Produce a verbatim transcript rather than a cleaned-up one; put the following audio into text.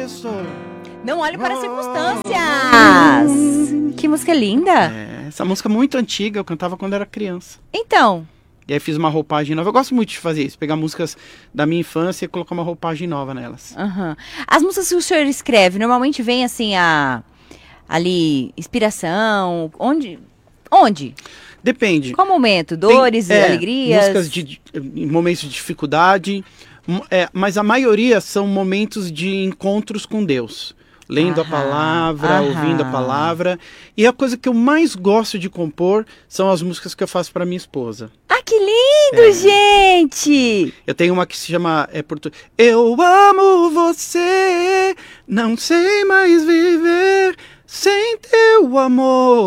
isso. Não olhe para as Oh. circunstâncias. Que música linda. É, essa música é muito antiga, eu cantava quando era criança. Então, E aí fiz uma roupagem nova. Eu gosto muito de fazer isso, pegar músicas da minha infância e colocar uma roupagem nova nelas. aham. As músicas que o senhor escreve, normalmente vem assim a ali inspiração, onde onde? Depende. Qual momento? Tem, Dores, é, alegrias? Músicas de, de- em momentos de dificuldade, m- é, mas a maioria são momentos de encontros com Deus. Lendo a Aham, palavra, aham. ouvindo a palavra. E a coisa que eu mais gosto de compor são as músicas que eu faço para minha esposa. Ah, que lindo, gente! Eu tenho uma que se chama é, portu... Eu amo você, não sei mais viver sem teu amor.